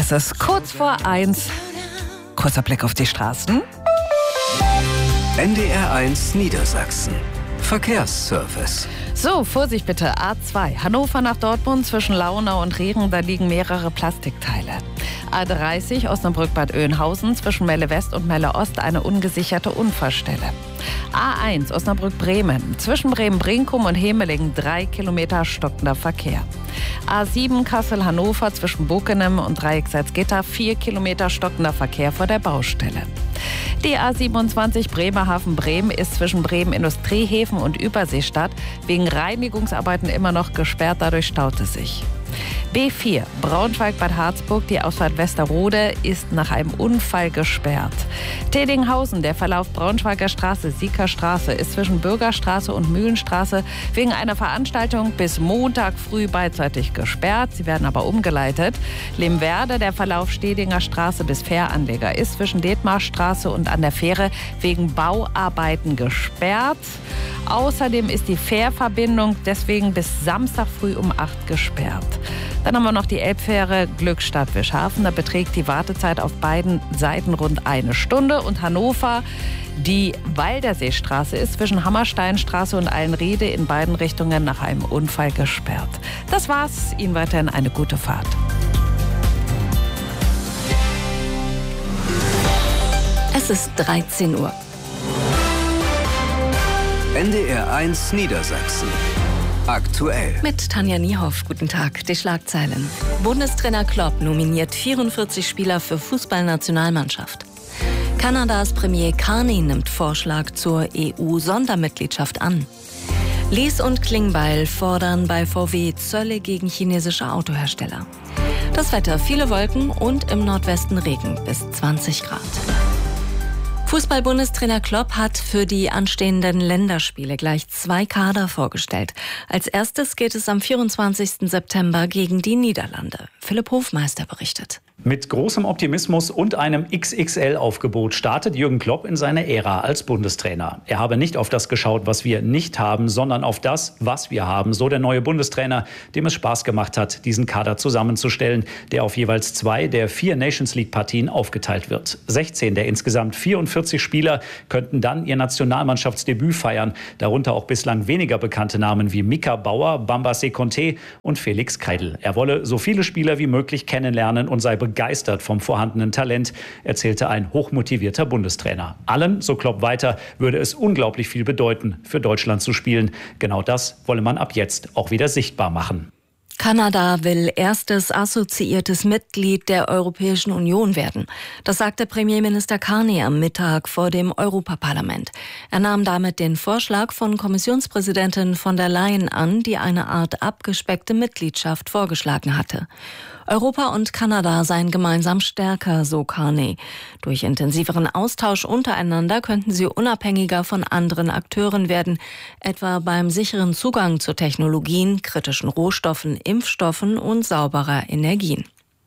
Es ist kurz vor 1. Kurzer Blick auf die Straßen. NDR1 Niedersachsen. Verkehrsservice. So, Vorsicht bitte, A2, Hannover nach Dortmund zwischen Launau und Riegen, da liegen mehrere Plastikteile. A30, Osnabrück-Bad Oeynhausen zwischen Melle West und Melle Ost eine ungesicherte Unfallstelle. A1, Osnabrück-Bremen, zwischen Bremen-Brinkum und Hemelingen 3 Kilometer stockender Verkehr. A7, Kassel-Hannover zwischen Bukenem und Dreieck Salzgitter 4 Kilometer stockender Verkehr vor der Baustelle. Die A27 Bremerhaven-Bremen ist zwischen Bremen-Industriehäfen und Überseestadt wegen Reinigungsarbeiten immer noch gesperrt, dadurch staut es sich. B4 Braunschweig-Bad Harzburg, die Ausfahrt Westerrode ist nach einem Unfall gesperrt. Teddinghausen, der Verlauf Braunschweiger Straße, Sieker Straße ist zwischen Bürgerstraße und Mühlenstraße wegen einer Veranstaltung bis Montag früh beidseitig gesperrt. Sie werden aber umgeleitet. Limwerde, der Verlauf Stedinger Straße bis Fähranleger ist zwischen Detmarstraße und an der Fähre wegen Bauarbeiten gesperrt. Außerdem ist die Fährverbindung deswegen bis Samstag früh um 8 gesperrt. Dann haben wir noch die Elbfähre Glückstadt-Wischhafen. Da beträgt die Wartezeit auf beiden Seiten rund 1 Stunde. Und Hannover, die Walderseestraße ist zwischen Hammersteinstraße und Allenriede in beiden Richtungen nach einem Unfall gesperrt. Das war's. Ihnen weiterhin eine gute Fahrt. Es ist 13 Uhr. NDR1 Niedersachsen. Aktuell. Mit Tanja Niehoff, guten Tag. Die Schlagzeilen. Bundestrainer Klopp nominiert 44 Spieler für Fußballnationalmannschaft. Kanadas Premier Carney nimmt Vorschlag zur EU-Sondermitgliedschaft an. Lies und Klingbeil fordern bei VW Zölle gegen chinesische Autohersteller. Das Wetter, viele Wolken und im Nordwesten Regen bis 20 Grad. Fußball-Bundestrainer Klopp hat für die anstehenden Länderspiele gleich 2 Kader vorgestellt. Als erstes geht es am 24. September gegen die Niederlande. Philipp Hofmeister berichtet. Mit großem Optimismus und einem XXL-Aufgebot startet Jürgen Klopp in seine Ära als Bundestrainer. Er habe nicht auf das geschaut, was wir nicht haben, sondern auf das, was wir haben. So der neue Bundestrainer, dem es Spaß gemacht hat, diesen Kader zusammenzustellen, der auf jeweils 2 der 4 Nations-League-Partien aufgeteilt wird. 16 der insgesamt 44 Spieler könnten dann ihr Nationalmannschaftsdebüt feiern. Darunter auch bislang weniger bekannte Namen wie Mika Bauer, Bamba Sekonte und Felix Kreidl. Er wolle so viele Spieler wie möglich kennenlernen und sei begeistert vom vorhandenen Talent, erzählte ein hochmotivierter Bundestrainer. Allen, so Klopp weiter, würde es unglaublich viel bedeuten, für Deutschland zu spielen. Genau das wolle man ab jetzt auch wieder sichtbar machen. Kanada will erstes assoziiertes Mitglied der Europäischen Union werden. Das sagte Premierminister Carney am Mittag vor dem Europaparlament. Er nahm damit den Vorschlag von Kommissionspräsidentin von der Leyen an, die eine Art abgespeckte Mitgliedschaft vorgeschlagen hatte. Europa und Kanada seien gemeinsam stärker, so Carney. Durch intensiveren Austausch untereinander könnten sie unabhängiger von anderen Akteuren werden, etwa beim sicheren Zugang zu Technologien, kritischen Rohstoffen, Impfstoffen und sauberer Energien.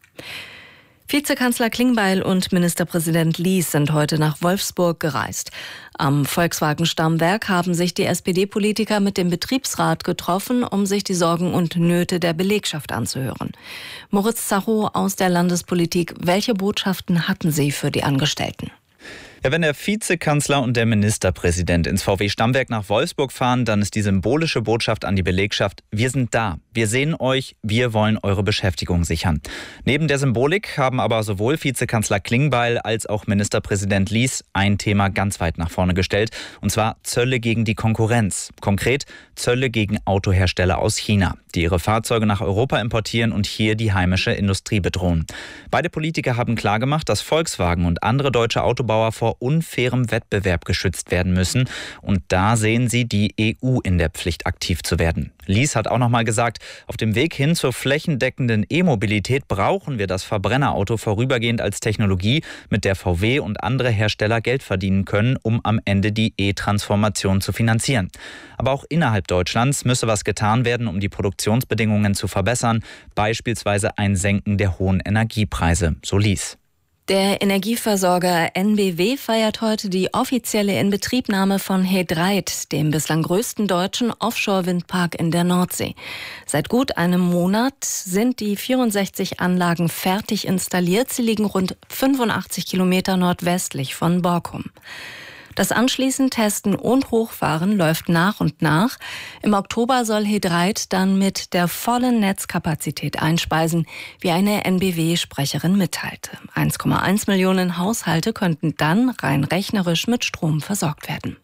Vizekanzler Klingbeil und Ministerpräsident Lies sind heute nach Wolfsburg gereist. Am Volkswagen-Stammwerk haben sich die SPD-Politiker mit dem Betriebsrat getroffen, um sich die Sorgen und Nöte der Belegschaft anzuhören. Moritz Zacho aus der Landespolitik, welche Botschaften hatten Sie für die Angestellten? Ja, wenn der Vizekanzler und der Ministerpräsident ins VW-Stammwerk nach Wolfsburg fahren, dann ist die symbolische Botschaft an die Belegschaft: Wir sind da, wir sehen euch, wir wollen eure Beschäftigung sichern. Neben der Symbolik haben aber sowohl Vizekanzler Klingbeil als auch Ministerpräsident Lies ein Thema ganz weit nach vorne gestellt, und zwar Zölle gegen die Konkurrenz. Konkret Zölle gegen Autohersteller aus China, die ihre Fahrzeuge nach Europa importieren und hier die heimische Industrie bedrohen. Beide Politiker haben klargemacht, dass Volkswagen und andere deutsche Autobauer vor unfairem Wettbewerb geschützt werden müssen. Und da sehen sie die EU in der Pflicht, aktiv zu werden. Lies hat auch noch mal gesagt, auf dem Weg hin zur flächendeckenden E-Mobilität brauchen wir das Verbrennerauto vorübergehend als Technologie, mit der VW und andere Hersteller Geld verdienen können, um am Ende die E-Transformation zu finanzieren. Aber auch innerhalb Deutschlands müsse was getan werden, um die Produktionsbedingungen zu verbessern, beispielsweise ein Senken der hohen Energiepreise, so Lies. Der Energieversorger NBW feiert heute die offizielle Inbetriebnahme von He Dreiht, dem bislang größten deutschen Offshore-Windpark in der Nordsee. Seit gut einem Monat sind die 64 Anlagen fertig installiert. Sie liegen rund 85 Kilometer nordwestlich von Borkum. Das anschließend Testen und Hochfahren läuft nach und nach. Im Oktober soll He Dreiht dann mit der vollen Netzkapazität einspeisen, wie eine NBW-Sprecherin mitteilte. 1,1 Millionen Haushalte könnten dann rein rechnerisch mit Strom versorgt werden.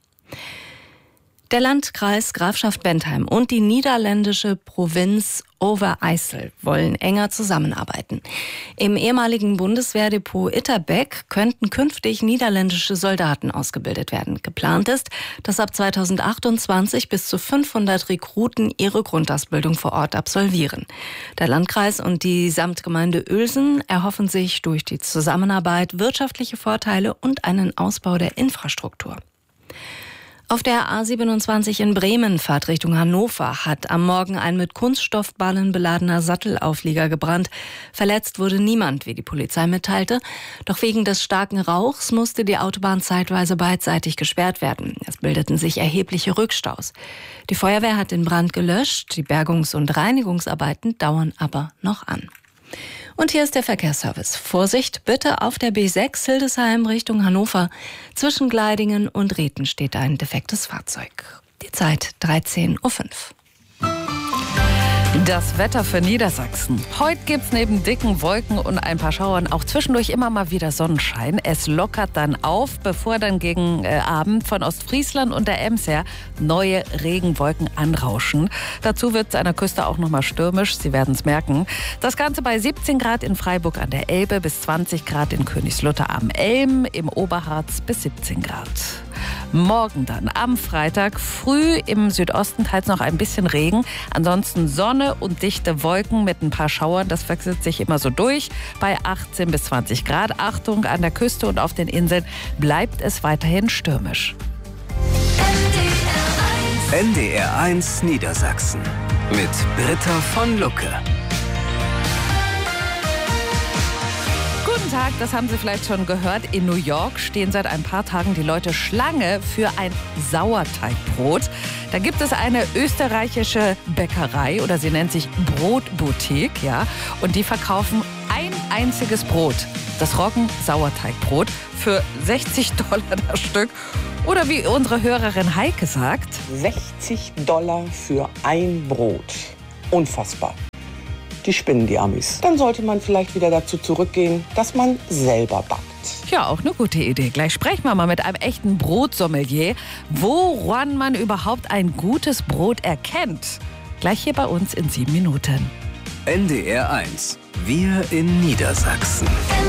Der Landkreis Grafschaft Bentheim und die niederländische Provinz Overijssel wollen enger zusammenarbeiten. Im ehemaligen Bundeswehrdepot Itterbeek könnten künftig niederländische Soldaten ausgebildet werden. Geplant ist, dass ab 2028 bis zu 500 Rekruten ihre Grundausbildung vor Ort absolvieren. Der Landkreis und die Samtgemeinde Uelzen erhoffen sich durch die Zusammenarbeit wirtschaftliche Vorteile und einen Ausbau der Infrastruktur. Auf der A27 in Bremen, Fahrtrichtung Hannover, hat am Morgen ein mit Kunststoffballen beladener Sattelauflieger gebrannt. Verletzt wurde niemand, wie die Polizei mitteilte. Doch wegen des starken Rauchs musste die Autobahn zeitweise beidseitig gesperrt werden. Es bildeten sich erhebliche Rückstaus. Die Feuerwehr hat den Brand gelöscht. Die Bergungs- und Reinigungsarbeiten dauern aber noch an. Und hier ist der Verkehrsservice. Vorsicht, bitte auf der B6 Hildesheim Richtung Hannover. Zwischen Gleidingen und Rhethen steht ein defektes Fahrzeug. Die Zeit 13:05 Uhr. Das Wetter für Niedersachsen. Heute gibt's neben dicken Wolken und ein paar Schauern auch zwischendurch immer mal wieder Sonnenschein. Es lockert dann auf, bevor dann gegen Abend von Ostfriesland und der Ems her neue Regenwolken anrauschen. Dazu wird es an der Küste auch noch mal stürmisch, Sie werden es merken. Das Ganze bei 17 Grad in Freiburg an der Elbe, bis 20 Grad in Königslutter am Elm, im Oberharz bis 17 Grad. Morgen dann am Freitag früh im Südosten teils noch ein bisschen Regen. Ansonsten Sonne und dichte Wolken mit ein paar Schauern. Das wechselt sich immer so durch bei 18 bis 20 Grad. Achtung, an der Küste und auf den Inseln bleibt es weiterhin stürmisch. NDR1 Niedersachsen mit Britta von Lucke. Guten Tag, das haben Sie vielleicht schon gehört. In New York stehen seit ein paar Tagen die Leute Schlange für ein Sauerteigbrot. Da gibt es eine österreichische Bäckerei oder sie nennt sich Brotboutique, ja, und die verkaufen ein einziges Brot, das Roggen-Sauerteigbrot, für $60 das Stück. Oder wie unsere Hörerin Heike sagt: $60 für ein Brot. Unfassbar. Die spinnen, die Amis. Dann sollte man vielleicht wieder dazu zurückgehen, dass man selber backt. Ja, auch eine gute Idee. Gleich sprechen wir mal mit einem echten Brotsommelier, woran man überhaupt ein gutes Brot erkennt. Gleich hier bei uns in 7 Minuten. NDR1. Wir in Niedersachsen.